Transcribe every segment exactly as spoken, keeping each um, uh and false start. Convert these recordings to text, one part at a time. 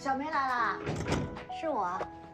小梅来啦， 是我。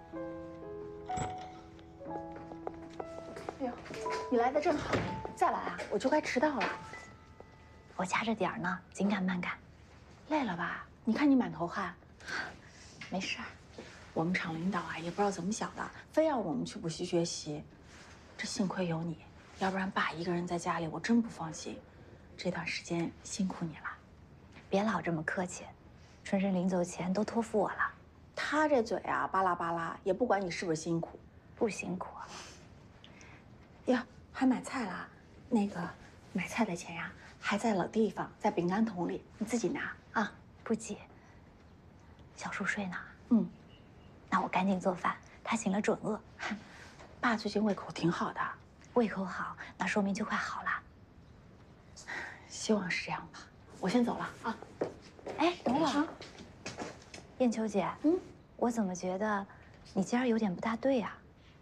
哎呦，你来的正好，再来啊，我就该迟到了。 我掐着点儿呢，紧赶慢赶。 累了吧？你看你满头汗。 没事儿。 我们厂领导啊，也不知道怎么想的，非要我们去补习学习。这幸亏有你，要不然爸一个人在家里，我真不放心。这段时间辛苦你了。 别老这么客气，春生临走前都托付我了。 他这嘴啊，巴拉巴拉，也不管你是不是辛苦。 不辛苦。 呀，还买菜啦？那个买菜的钱呀，还在老地方，在饼干桶里，你自己拿啊。 不急。小树睡呢。 嗯。 那我赶紧做饭，他醒了准饿。 爸最近胃口挺好的， 胃口好，那说明就快好了。 希望是这样吧。我先走了啊。 哎，等会儿。啊、燕秋姐， 嗯， 我怎么觉得你今儿有点不大对呀？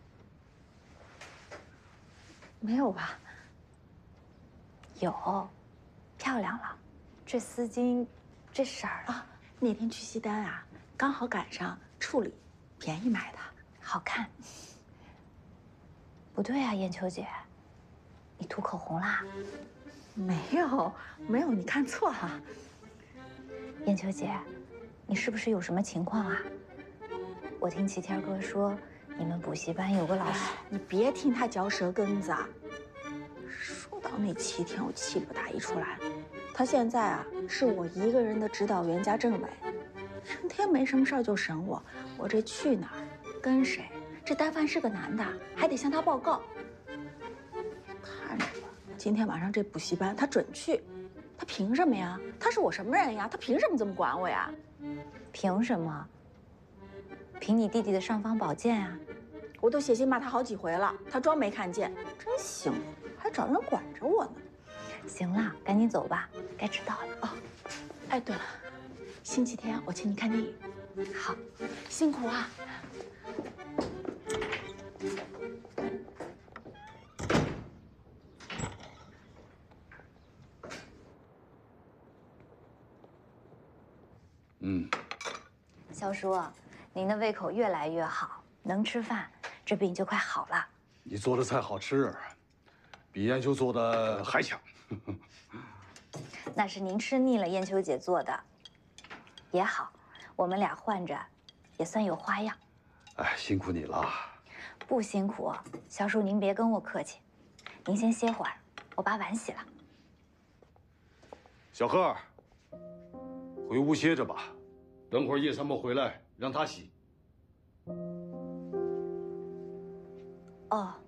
没有吧？ 有，漂亮了，这丝巾，这色儿啊，那天去西单啊，刚好赶上处理，便宜买的， 好看。不对啊，燕秋姐，你涂口红啦？ 没有，没有，你看错了。 燕秋姐，你是不是有什么情况啊？我听齐天哥说，你们补习班有个老师， 你别听他嚼舌根子啊。说到那齐天，我气不打一处来。他现在啊，是我一个人的指导员加政委，成天没什么事儿就审我。我这去哪儿，跟谁？这单凡是个男的，还得向他报告。看着吧，今天晚上这补习班他准去，他凭什么呀？他是我什么人呀？他凭什么这么管我呀？ 凭什么？凭你弟弟的尚方宝剑啊！ 我都写信骂他好几回了，他装没看见，真行，还找人管着我呢。 行了，赶紧走吧，该迟到了。 哦，哎，对了，星期天我请你看电影。 好， 辛苦啊。 嗯， 小叔，您的胃口越来越好，能吃饭，这病就快好了。 你做的菜好吃，比燕秋做的还强。 那是您吃腻了燕秋姐做的，也好，我们俩换着，也算有花样。 哎，辛苦你了。 不辛苦，小叔您别跟我客气，您先歇会儿，我把碗洗了。 小贺，回屋歇着吧，等会儿叶三伯回来让他洗。 哦。